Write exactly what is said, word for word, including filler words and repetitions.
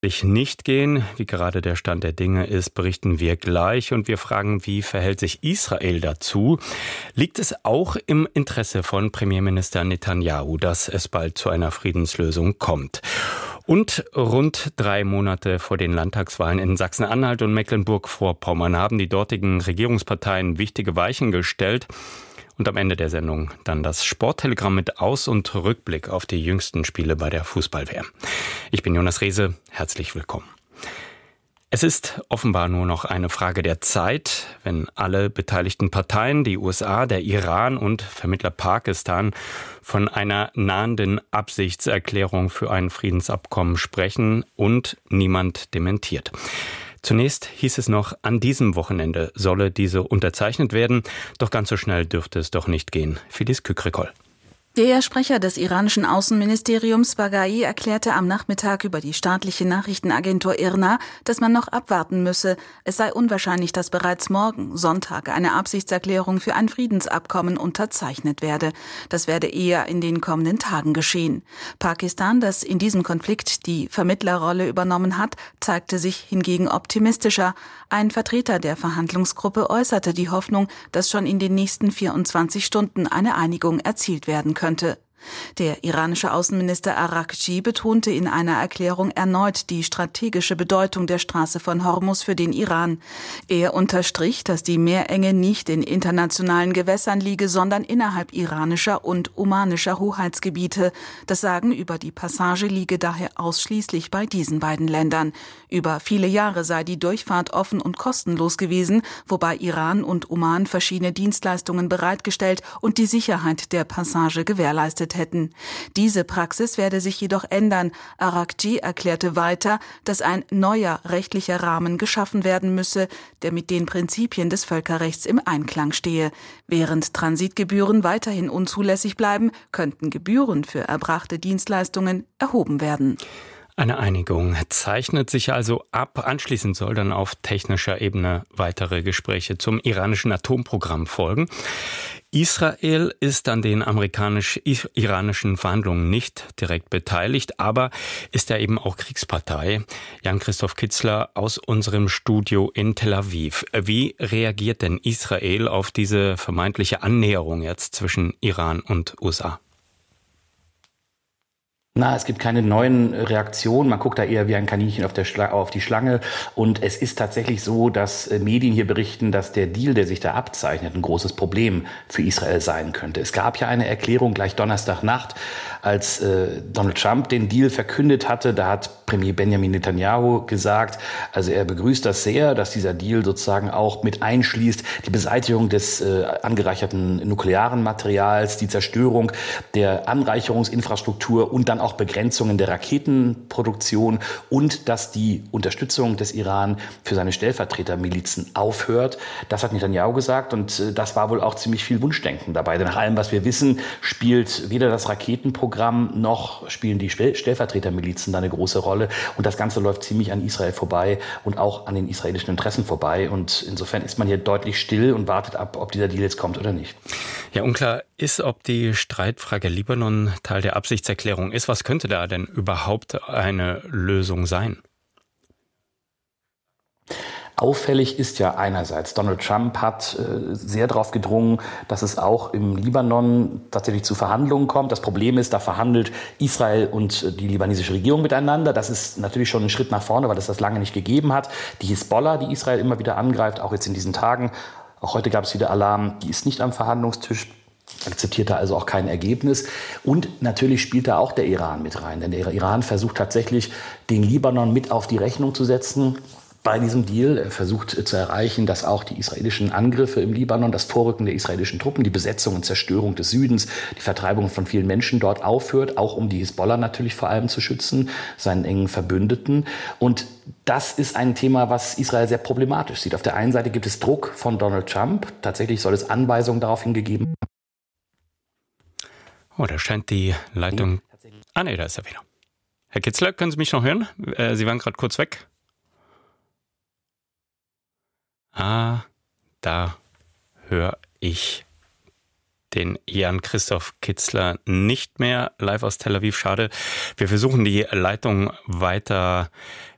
Nicht gehen. Wie gerade der Stand der Dinge ist, berichten wir gleich und wir fragen, wie verhält sich Israel dazu? Liegt es auch im Interesse von Premierminister Netanyahu, dass es bald zu einer Friedenslösung kommt? Und rund drei Monate vor den Landtagswahlen in Sachsen-Anhalt und Mecklenburg-Vorpommern haben die dortigen Regierungsparteien wichtige Weichen gestellt. Und am Ende der Sendung dann das Sporttelegramm mit Aus- und Rückblick auf die jüngsten Spiele bei der Fußball-W M. Ich bin Jonas Rehse, herzlich willkommen. Es ist offenbar nur noch eine Frage der Zeit, wenn alle beteiligten Parteien, die U S A, der Iran und Vermittler Pakistan, von einer nahenden Absichtserklärung für ein Friedensabkommen sprechen und niemand dementiert. Zunächst hieß es noch, an diesem Wochenende solle diese unterzeichnet werden. Doch ganz so schnell dürfte es doch nicht gehen. Filiz Kükrikol. Der Sprecher des iranischen Außenministeriums Baghai erklärte am Nachmittag über die staatliche Nachrichtenagentur IRNA, dass man noch abwarten müsse. Es sei unwahrscheinlich, dass bereits morgen, Sonntag, eine Absichtserklärung für ein Friedensabkommen unterzeichnet werde. Das werde eher in den kommenden Tagen geschehen. Pakistan, das in diesem Konflikt die Vermittlerrolle übernommen hat, zeigte sich hingegen optimistischer. Ein Vertreter der Verhandlungsgruppe äußerte die Hoffnung, dass schon in den nächsten vierundzwanzig Stunden eine Einigung erzielt werden könnte. Der iranische Außenminister Araghchi betonte in einer Erklärung erneut die strategische Bedeutung der Straße von Hormuz für den Iran. Er unterstrich, dass die Meerenge nicht in internationalen Gewässern liege, sondern innerhalb iranischer und omanischer Hoheitsgebiete. Das Sagen über die Passage liege daher ausschließlich bei diesen beiden Ländern. Über viele Jahre sei die Durchfahrt offen und kostenlos gewesen, wobei Iran und Oman verschiedene Dienstleistungen bereitgestellt und die Sicherheit der Passage gewährleistet hätten. Diese Praxis werde sich jedoch ändern. Araghchi erklärte weiter, dass ein neuer rechtlicher Rahmen geschaffen werden müsse, der mit den Prinzipien des Völkerrechts im Einklang stehe. Während Transitgebühren weiterhin unzulässig bleiben, könnten Gebühren für erbrachte Dienstleistungen erhoben werden. Eine Einigung zeichnet sich also ab. Anschließend soll dann auf technischer Ebene weitere Gespräche zum iranischen Atomprogramm folgen. Israel ist an den amerikanisch-iranischen Verhandlungen nicht direkt beteiligt, aber ist ja eben auch Kriegspartei. Jan-Christoph Kitzler aus unserem Studio in Tel Aviv. Wie reagiert denn Israel auf diese vermeintliche Annäherung jetzt zwischen Iran und U S A? Na, es gibt keine neuen Reaktionen. Man guckt da eher wie ein Kaninchen auf, der Schla- auf die Schlange. Und es ist tatsächlich so, dass Medien hier berichten, dass der Deal, der sich da abzeichnet, ein großes Problem für Israel sein könnte. Es gab ja eine Erklärung gleich Donnerstagnacht, als äh, Donald Trump den Deal verkündet hatte. Da hat Premier Benjamin Netanyahu gesagt, also er begrüßt das sehr, dass dieser Deal sozusagen auch mit einschließt die Beseitigung des äh, angereicherten nuklearen Materials, die Zerstörung der Anreicherungsinfrastruktur und dann auch Begrenzungen der Raketenproduktion und dass die Unterstützung des Iran für seine Stellvertretermilizen aufhört. Das hat Netanyahu gesagt und äh, das war wohl auch ziemlich viel Wunschdenken dabei. Denn nach allem, was wir wissen, spielt weder das Raketenprogramm noch spielen die Stellvertretermilizen da eine große Rolle. Und das Ganze läuft ziemlich an Israel vorbei und auch an den israelischen Interessen vorbei. Und insofern ist man hier deutlich still und wartet ab, ob dieser Deal jetzt kommt oder nicht. Ja, unklar ist, ob die Streitfrage Libanon Teil der Absichtserklärung ist. Was könnte da denn überhaupt eine Lösung sein? Auffällig ist ja einerseits, Donald Trump hat äh, sehr darauf gedrungen, dass es auch im Libanon tatsächlich zu Verhandlungen kommt. Das Problem ist, da verhandelt Israel und äh, die libanesische Regierung miteinander. Das ist natürlich schon ein Schritt nach vorne, weil es das lange nicht gegeben hat. Die Hisbollah, die Israel immer wieder angreift, auch jetzt in diesen Tagen, auch heute gab es wieder Alarm, die ist nicht am Verhandlungstisch. Akzeptiert da also auch kein Ergebnis. Und natürlich spielt da auch der Iran mit rein. Denn der Iran versucht tatsächlich, den Libanon mit auf die Rechnung zu setzen. Bei diesem Deal er versucht zu erreichen, dass auch die israelischen Angriffe im Libanon, das Vorrücken der israelischen Truppen, die Besetzung und Zerstörung des Südens, die Vertreibung von vielen Menschen dort aufhört, auch um die Hisbollah natürlich vor allem zu schützen, seinen engen Verbündeten. Und das ist ein Thema, was Israel sehr problematisch sieht. Auf der einen Seite gibt es Druck von Donald Trump. Tatsächlich soll es Anweisungen darauf hingegeben. Oh, da scheint die Leitung... Ah, nee, da ist er wieder. Herr Kitzler, können Sie mich noch hören? Sie waren gerade kurz weg. Ah, da höre ich den Jan-Christoph Kitzler nicht mehr live aus Tel Aviv. Schade. Wir versuchen die Leitung weiter